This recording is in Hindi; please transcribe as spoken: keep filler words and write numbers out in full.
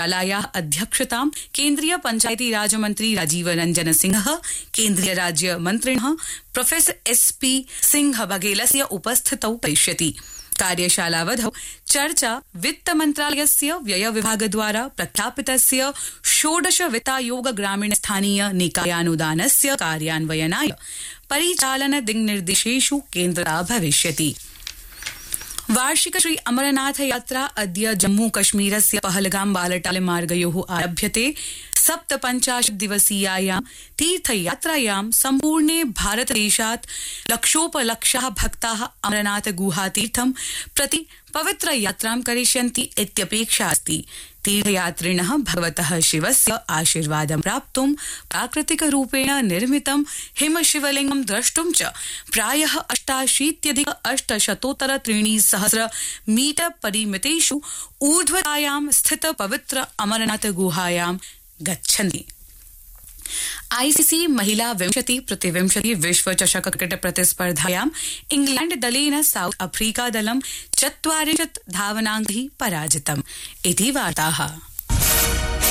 कार्यशालायाः अध्यक्षतां केन्द्रीय पञ्चायती राज मन्त्री राजीव रंजन सिंहः, केन्द्रीय राज्य मन्त्रिणः प्रोफेसर एसपी सिंह बघेलस्य उपस्थितौ करिष्यति। कार्यशालावधौ चर्चा वित्त मन्त्रालयस्य व्यय विभागद्वारा प्रख्यापितस्य षोडश वित्तायोग ग्रामीण स्थानीय निकायानुदानस्य कार्यान्वयनाय परिचालन दिङ्निर्देशेषु केन्द्रिता भविष्यति। वार्षिक श्री अमरनाथ यात्रा अद्य जम्मू कश्मीरस्य पहलगाम बालटाल मार्गयोः आरभ्यते। सप्तपञ्चाशत् दिवसीयायां तीर्थयात्रायां सम्पूर्णे भारतदेशात् लक्षोपलक्षाः भक्ताः अमरनाथ गुहातीर्थं प्रति पवित्र यात्रां करिष्यन्ति इत्यपेक्षा अस्ति। तीर्थयात्रिणः भगवतः शिवस्य आशीर्वादं प्राप्तुं प्राकृतिकरूपेण निर्मितं हिमशिवलिङ्गं द्रष्टुं च प्रायः अष्टाशीत्यधिक अष्टशतोत्तर त्रीणि सहस्र मीटर परिमितेषु ऊर्ध्वतायां स्थित पवित्र अमरनाथ गुहायां गच्छन्ति। आईसीसी महिला विंशति प्रतिविंशति विश्व चषक क्रिकेट प्रतिस्पर्धायां इंग्लैंड दलेन साउथ अफ्रीका दलं चत्वारिंशत् धावनाङ्कैः पराजितम् इति वार्ताः।